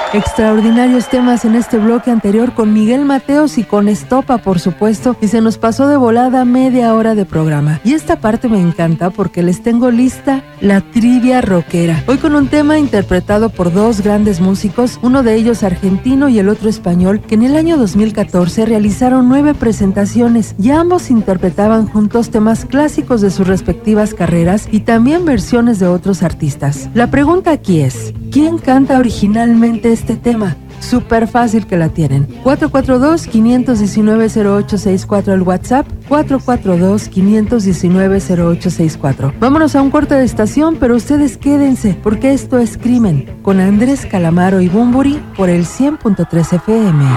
Extraordinarios temas en este bloque anterior con Miguel Mateos y con Estopa, por supuesto, y se nos pasó de volada media hora de programa. Y esta parte me encanta porque les tengo lista la trivia rockera. Hoy con un tema interpretado por dos grandes músicos, uno de ellos argentino y el otro español, que en el año 2014 realizaron 9 presentaciones y ambos interpretaban juntos temas clásicos de sus respectivas carreras y también versiones de otros artistas. La pregunta aquí es, ¿quién canta originalmente este tema? Súper fácil que la tienen. 442-519-0864 el WhatsApp, 442-519-0864. Vámonos a un corte de estación, pero ustedes quédense, porque esto es Crimen, con Andrés Calamaro y Bunbury por el 100.3 FM.